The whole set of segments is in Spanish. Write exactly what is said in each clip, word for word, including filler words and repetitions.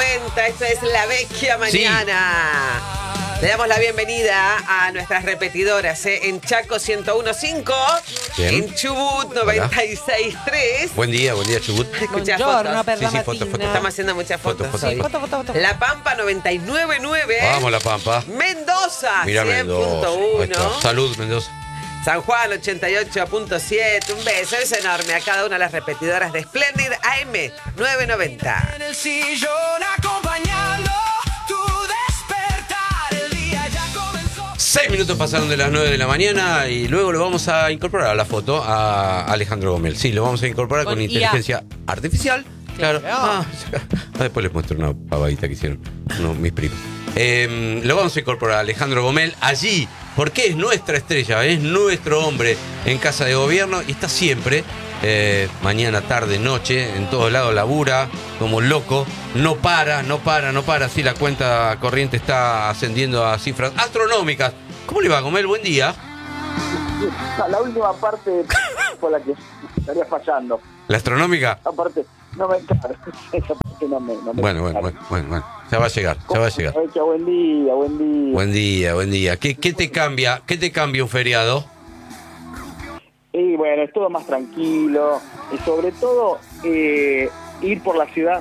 noventa, esto es La Vecchia Mañana. Sí. Le damos la bienvenida a nuestras repetidoras, ¿eh? En Chaco ciento uno punto cinco, en Chubut noventa y seis punto tres. Buen día, buen día, Chubut. Escuchás Buongiorno, fotos. per Sí, la sí, foto, mattina. foto. Estamos haciendo muchas fotos. Foto, foto. hoy. Sí, foto, foto, foto. La Pampa noventa y nueve punto nueve. Vamos, La Pampa. Mendoza Mira cien punto Mendoza. Ahí está. uno. Salud, Mendoza. San Juan ochenta y ocho punto siete. Un beso, es enorme a cada una de las repetidoras de Splendid A M novecientos noventa. En el sillón acompañando tu despertar, el día ya comenzó. Seis minutos pasaron de las nueve de la mañana y luego lo vamos a incorporar a la foto a Alejandro Gomel. Sí, lo vamos a incorporar con, Con inteligencia artificial. Claro. Claro. Ah, después les muestro una pavadita que hicieron no, mis primos. Eh, lo vamos a incorporar a Alejandro Gomel allí, porque es nuestra estrella, es nuestro hombre en Casa de Gobierno y está siempre, eh, mañana, tarde, noche, en todos lados labura, como loco, no para, no para, no para, sí, la cuenta corriente está ascendiendo a cifras astronómicas. ¿Cómo le va, Gomel? Buen día. La última parte por la que estaría fallando. ¿La astronómica? Aparte, no me claro, esa parte no me. No me Bueno, bueno, bueno, bueno, bueno, ya va a llegar, ya va a llegar. Hecho, buen día, buen día. Buen día, buen día. ¿Qué, qué te cambia, qué te cambia un feriado? Y bueno, es todo más tranquilo. Y sobre todo, eh, ir por la ciudad.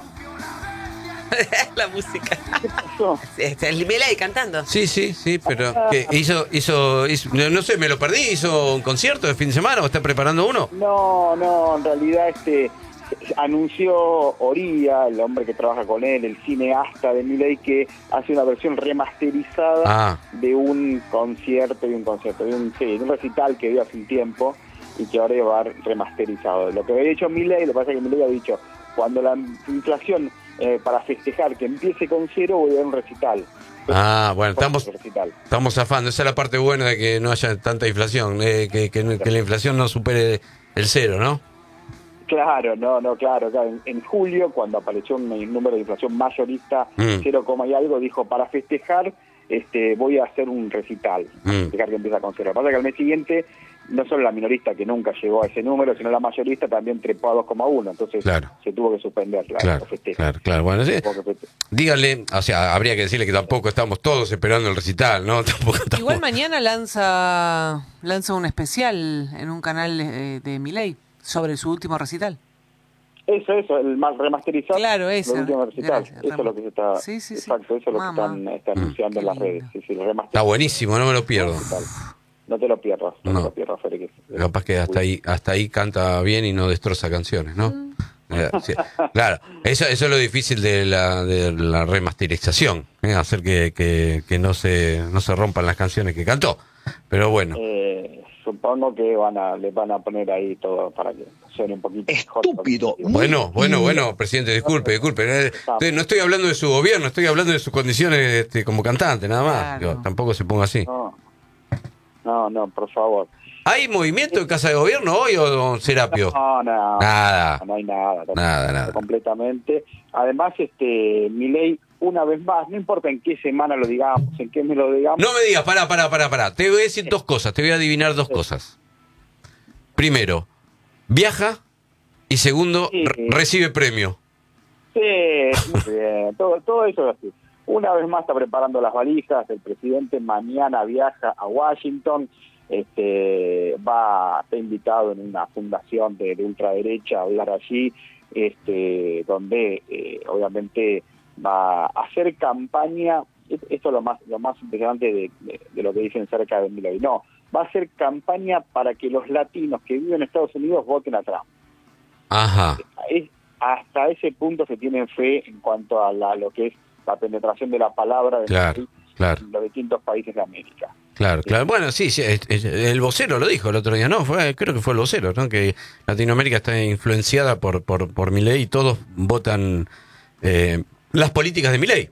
La música. ¿Qué pasó? Este, el Milei cantando. Sí, sí, sí, pero ¿qué, hizo, hizo, hizo, no, no sé, me lo perdí, hizo un concierto de fin de semana o está preparando uno? No, no, en realidad este anunció Oría, el hombre que trabaja con él, el cineasta de Milei, que hace una versión remasterizada Ah. de un concierto, de un concierto, de un, sí, de un recital que dio hace un tiempo y que ahora va remasterizado. Lo que había dicho Milei, lo que pasa es que Milei ha dicho, cuando la inflación, eh, para festejar que empiece con cero, voy a dar un recital. Ah, bueno, estamos, Un recital. estamos zafando, esa es la parte buena de que no haya tanta inflación, eh, que, que, que la inflación no supere el cero, ¿no? Claro, no, no, claro, claro. En, en julio, cuando apareció un, un número de inflación mayorista, Mm. cero coma y algo, dijo, para festejar, este, voy a hacer un recital, Mm. para festejar que empieza con cero. Lo que pasa es que al mes siguiente, no solo la minorista, que nunca llegó a ese número, sino la mayorista también trepó a dos coma uno, entonces Claro. se tuvo que suspender la, Claro, los festejos. claro, claro. Bueno, sí. Tuvo que feste- Díganle, o sea, habría que decirle que tampoco estamos todos esperando el recital, ¿no? Tampoco estamos... Igual mañana lanza lanza un especial en un canal eh, de Milei sobre su último recital. Eso, eso, el más remasterizado. Claro, eso. el último recital. Gracias, eso es lo que se está, sí, sí, sí. exacto, eso es lo Mamá. que están, están Mm. anunciando en las Qué redes. lindo. Sí, sí, el remaster- Está buenísimo, no me lo pierdo. recital. No te lo pierdas, no, No. te lo pierdas, Fede, que- Capaz que hasta ahí, hasta ahí canta bien y no destroza canciones, ¿no? Eh, sí. Claro, eso, eso es lo difícil de la, de la remasterización, ¿eh? Hacer que, que, que no se no se rompan las canciones que cantó. Pero bueno, Eh, supongo que van a le van a poner ahí todo para que suene un poquito mejor. Estúpido. bueno, bueno, bueno, presidente, disculpe, disculpe. Eh, estoy- no estoy hablando de su gobierno, estoy hablando de sus condiciones este, como cantante, nada más. Claro. Digo, tampoco se ponga así. No, no, no, por favor. ¿Hay movimiento en Casa de Gobierno hoy o don Serapio? No, no, Nada. no hay nada. Nada, nada. Completamente. Además, este, Milei, una vez más, no importa en qué semana lo digamos, en qué mes lo digamos. No me digas, pará, pará, pará, pará. Te voy a decir dos cosas, te voy a adivinar dos cosas. Primero, viaja y segundo, Sí. re- recibe premio. Sí, muy bien. Todo, todo eso es así. Una vez más está preparando las valijas. El presidente mañana viaja a Washington. Este, va, está invitado en una fundación de, de ultraderecha a hablar allí, este, donde eh, obviamente va a hacer campaña. Esto es lo más, lo más impresionante de, de, de lo que dicen cerca de Milei. No, va a hacer campaña para que los latinos que viven en Estados Unidos voten a Trump. Ajá. Es, hasta ese punto se tienen fe en cuanto a la, lo que es la penetración de la palabra de Claro, claro. los distintos países de América. Claro, claro. Bueno, sí, sí, es- es- el vocero lo dijo el otro día, ¿no? Fue, creo que fue el vocero, ¿no? Que Latinoamérica está influenciada por, por, por Milei y todos votan eh, las políticas de Milei.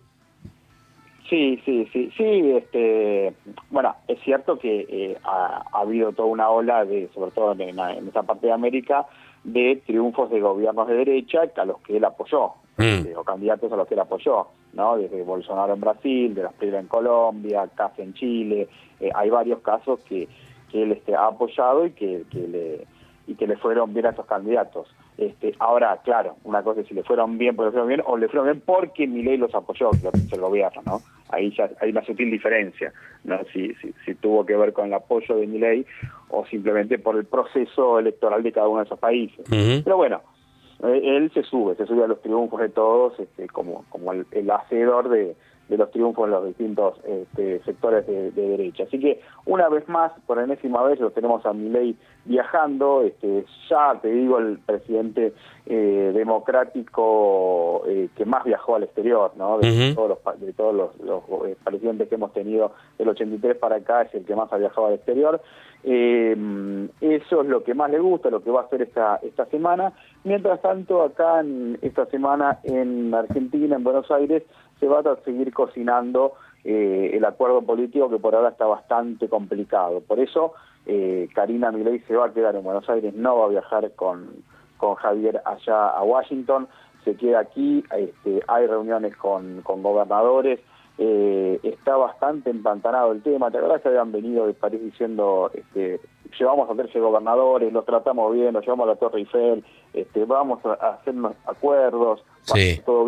Sí, sí, sí, sí. Este, bueno, es cierto que eh, ha, ha habido toda una ola de, sobre todo en, en esa parte de América, de triunfos de gobiernos de derecha a los que él apoyó, Mm. este, o candidatos a los que él apoyó, ¿no? Desde Bolsonaro en Brasil, de las Prida en Colombia, Cast en Chile. Eh, hay varios casos que, que él este, ha apoyado y que, que le y que le fueron bien a estos candidatos. Este, ahora, claro, una cosa es si le fueron bien porque le fueron bien, o le fueron bien porque Milei los apoyó, que lo hizo el gobierno, ¿no? Ahí ya hay una sutil diferencia, ¿no? Si, si, si tuvo que ver con el apoyo de Milei o simplemente por el proceso electoral de cada uno de esos países. Uh-huh. Pero bueno, eh, él se sube, se sube a los triunfos de todos, este, como, como el, el hacedor de, de los triunfos en los distintos este, sectores de, de derecha. Así que una vez más, por enésima vez, lo tenemos a Milei viajando, este, ya te digo, el presidente eh, democrático eh, que más viajó al exterior, ¿no? De uh-huh. todos los, de todos los, los eh, presidentes que hemos tenido del ochenta y tres para acá, es el que más ha viajado al exterior. Eh, eso es lo que más le gusta, lo que va a hacer esta, esta semana. Mientras tanto, acá en esta semana en Argentina, en Buenos Aires, se va a seguir cocinando eh, el acuerdo político que por ahora está bastante complicado. Por eso eh, Karina Milei se va a quedar en Buenos Aires, no va a viajar con, con Javier allá a Washington, se queda aquí, este, hay reuniones con, con gobernadores, eh, está bastante empantanado el tema. ¿Te acuerdas que habían venido de París diciendo, este, llevamos a trece gobernadores, los tratamos bien, los llevamos a la Torre Eiffel, este, vamos a, a hacernos acuerdos, sí. todo